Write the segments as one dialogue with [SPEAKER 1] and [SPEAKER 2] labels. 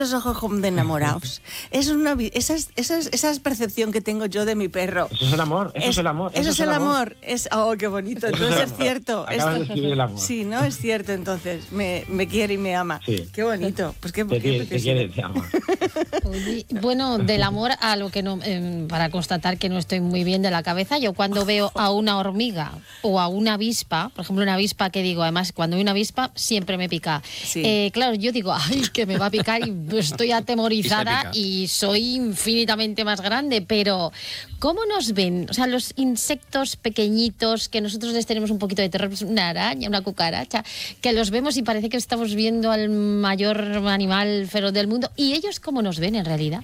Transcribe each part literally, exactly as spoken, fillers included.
[SPEAKER 1] los ojos como de enamorados. Es una, esa, es, esa, es, esa es percepción que tengo yo de mi perro.
[SPEAKER 2] Eso es el amor, eso es, es el amor.
[SPEAKER 1] Eso, eso es el amor. amor. Es, oh, qué bonito. Entonces es, es cierto.
[SPEAKER 2] Acabas de escribir el amor.
[SPEAKER 1] Sí, no, es cierto. Entonces me, me quiere y me ama.
[SPEAKER 2] Sí.
[SPEAKER 1] Qué bonito. Pues qué,
[SPEAKER 2] te,
[SPEAKER 1] qué
[SPEAKER 2] quiere, te quiere, te ama.
[SPEAKER 3] Oye, bueno, del amor a lo que no, eh, para constatar que no estoy muy bien de la cabeza, yo cuando veo a una hormiga o a una avispa, por ejemplo, una avispa que digo, además, cuando hay una avispa siempre me pica. Sí. Eh, claro, yo digo, ay, que me va a picar y estoy atemorizada y, y soy infinitamente más grande, pero ¿cómo nos ven? O sea, los insectos pequeñitos que nosotros les tenemos un poquito de terror, pues una araña, una cucaracha, que los vemos y parece que estamos viendo al mayor animal feroz del mundo. ¿Y ellos cómo nos ven en realidad?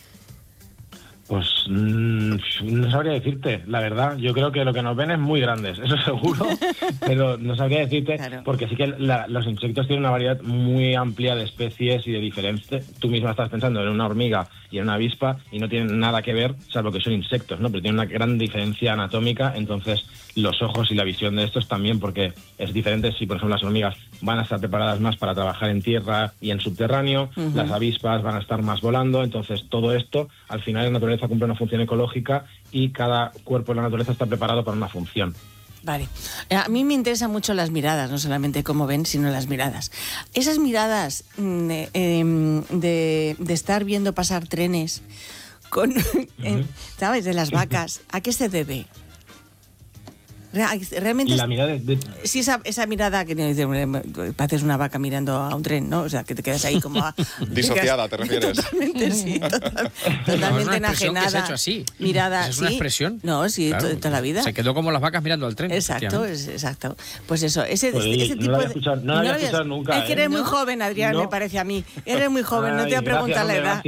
[SPEAKER 2] Pues mmm, no sabría decirte, la verdad. Yo creo que lo que nos ven es muy grandes, eso seguro, pero no sabría decirte, claro. Porque sí que la, los insectos tienen una variedad muy amplia de especies y de diferentes. Tú misma estás pensando en una hormiga y en una avispa y no tienen nada que ver, salvo que son insectos, ¿no? Pero tienen una gran diferencia anatómica, entonces los ojos y la visión de estos también, porque es diferente si, por ejemplo, las hormigas van a estar preparadas más para trabajar en tierra y en subterráneo, uh-huh. Las avispas van a estar más volando, entonces todo esto, al final, en la naturaleza cumple una función ecológica y cada cuerpo en la naturaleza está preparado para una función.
[SPEAKER 1] Vale. A mí me interesan mucho las miradas, no solamente cómo ven, sino las miradas. Esas miradas de, de, de estar viendo pasar trenes con, uh-huh. ¿sabes?, de las vacas, ¿a qué se debe? Realmente
[SPEAKER 2] la mirada de...
[SPEAKER 1] sí, esa, esa mirada que pareces una vaca mirando a un tren, ¿no? O sea, que te quedas ahí como a,
[SPEAKER 4] disociada, ¿te refieres?
[SPEAKER 1] Totalmente, sí, total, totalmente
[SPEAKER 5] no,
[SPEAKER 1] enajenada.
[SPEAKER 5] Que se ha hecho así.
[SPEAKER 1] Mirada,
[SPEAKER 5] es una
[SPEAKER 1] ¿sí?
[SPEAKER 5] expresión.
[SPEAKER 1] No, sí, claro, to, toda la vida.
[SPEAKER 5] Se quedó como las vacas mirando al tren.
[SPEAKER 1] Exacto, es, exacto. Pues eso, ese,
[SPEAKER 2] pues
[SPEAKER 1] ese, ese
[SPEAKER 2] no
[SPEAKER 1] tipo
[SPEAKER 2] la
[SPEAKER 1] de...
[SPEAKER 2] Escuchado, no la había escuchado nunca.
[SPEAKER 1] Es que eres
[SPEAKER 2] ¿eh?
[SPEAKER 1] muy ¿no? joven, Adrián, no. me parece a mí. Eres muy joven, Ay, no te voy a preguntar la edad.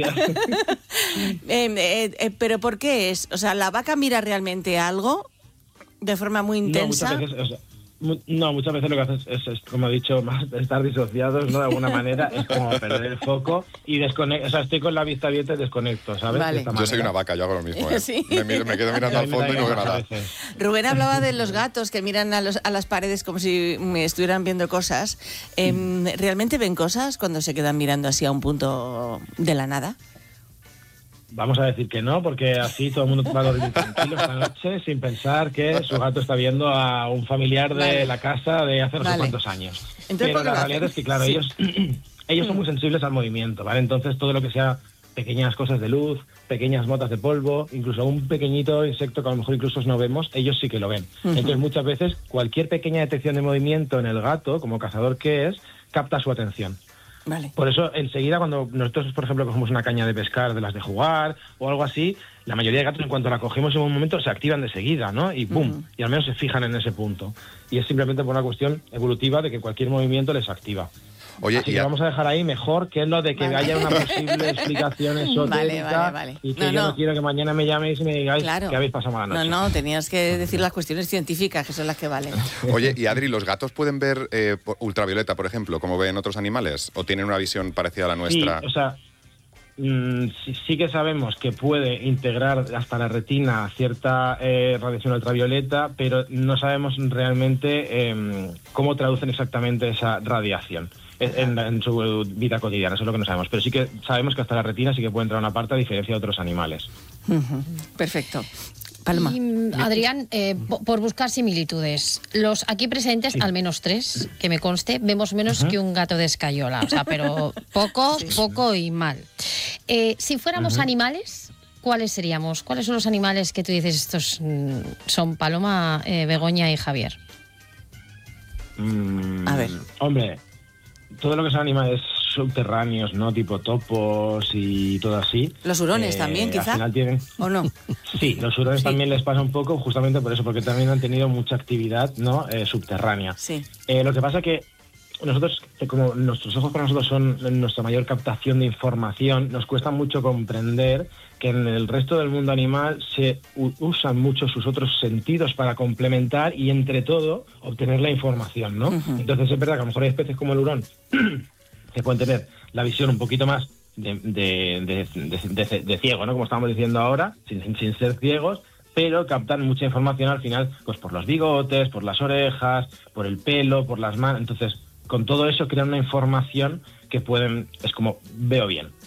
[SPEAKER 1] eh, eh, eh, pero ¿por qué es? O sea, ¿la vaca mira realmente algo de forma muy intensa?
[SPEAKER 2] No, muchas veces, o sea, mu- no, muchas veces lo que haces es, es, como he dicho, más estar disociados, ¿no? De alguna manera, es como perder el foco y desconecto. O sea, estoy con la vista abierta y desconecto, ¿sabes?
[SPEAKER 1] Vale.
[SPEAKER 4] Yo soy una vaca, yo hago lo mismo, ¿eh?
[SPEAKER 1] ¿Sí?
[SPEAKER 4] me, miro, me quedo mirando al fondo y no veo nada.
[SPEAKER 1] Rubén hablaba de los gatos que miran a, los, a las paredes como si estuvieran viendo cosas. Eh, ¿Realmente ven cosas cuando se quedan mirando así a un punto de la nada?
[SPEAKER 2] Vamos a decir que no, porque así todo el mundo va a dormir tranquilo esta noche sin pensar que su gato está viendo a un familiar de vale. la casa de hace no
[SPEAKER 1] vale.
[SPEAKER 2] sé cuántos años.
[SPEAKER 1] Entonces,
[SPEAKER 2] pero la realidad es que, claro, sí. ellos, ellos son muy sensibles al movimiento, ¿vale? Entonces todo lo que sea pequeñas cosas de luz, pequeñas motas de polvo, incluso un pequeñito insecto que a lo mejor incluso no vemos, ellos sí que lo ven. Uh-huh. Entonces muchas veces cualquier pequeña detección de movimiento en el gato, como cazador que es, capta su atención.
[SPEAKER 1] Vale.
[SPEAKER 2] Por eso, enseguida, cuando nosotros, por ejemplo, cogemos una caña de pescar de las de jugar o algo así, la mayoría de gatos, en cuanto la cogemos en un momento, se activan de seguida, ¿no? Y ¡pum! Uh-huh. Y al menos se fijan en ese punto. Y es simplemente por una cuestión evolutiva de que cualquier movimiento les activa.
[SPEAKER 4] Oye,
[SPEAKER 2] Así que a... vamos a dejar ahí mejor que lo de que vale. haya una posible explicación esotérica
[SPEAKER 1] vale, vale, vale.
[SPEAKER 2] y que
[SPEAKER 1] no,
[SPEAKER 2] yo
[SPEAKER 1] no.
[SPEAKER 2] no quiero que mañana me llaméis y me digáis claro. que habéis pasado mala noche.
[SPEAKER 1] No, no, tenías que decir las cuestiones científicas, que son las que valen.
[SPEAKER 4] Oye, y Adri, ¿los gatos pueden ver eh, ultravioleta, por ejemplo, como ven otros animales? ¿O tienen una visión parecida a la nuestra?
[SPEAKER 2] Sí, o sea... Mm, sí, sí que sabemos que puede integrar hasta la retina cierta eh, radiación ultravioleta, pero no sabemos realmente eh, cómo traducen exactamente esa radiación en, en su vida cotidiana. Eso es lo que no sabemos, pero sí que sabemos que hasta la retina sí que puede entrar una parte a diferencia de otros animales.
[SPEAKER 1] Uh-huh. Perfecto. Paloma.
[SPEAKER 3] Y, Adrián, eh, por buscar similitudes, los aquí presentes, sí. al menos tres, que me conste, vemos menos uh-huh. que un gato de escayola, o sea, pero poco, sí. poco y mal. Eh, si fuéramos uh-huh. animales, ¿cuáles seríamos? ¿Cuáles son los animales que tú dices estos mm, son Paloma, eh, Begoña y Javier?
[SPEAKER 2] Mm,
[SPEAKER 1] a ver.
[SPEAKER 2] Hombre, todo lo que son animales subterráneos, ¿no? Tipo topos y todo así.
[SPEAKER 1] Los hurones eh, también, quizá.
[SPEAKER 2] Al final tienen...
[SPEAKER 1] ¿O no?
[SPEAKER 2] Sí, los hurones sí. también les pasa un poco, justamente por eso, porque también han tenido mucha actividad, ¿no? Eh, subterránea.
[SPEAKER 1] Sí.
[SPEAKER 2] Eh, lo que pasa que nosotros, como nuestros ojos para nosotros son nuestra mayor captación de información, nos cuesta mucho comprender que en el resto del mundo animal se u- usan mucho sus otros sentidos para complementar y, entre todo, obtener la información, ¿no? Uh-huh. Entonces es verdad que a lo mejor hay especies como el hurón que pueden tener la visión un poquito más de, de, de, de, de, de ciego, ¿no? Como estamos diciendo ahora, sin, sin, sin ser ciegos, pero captan mucha información al final, pues por los bigotes, por las orejas, por el pelo, por las manos. Entonces, con todo eso crean una información que pueden, es como, veo bien.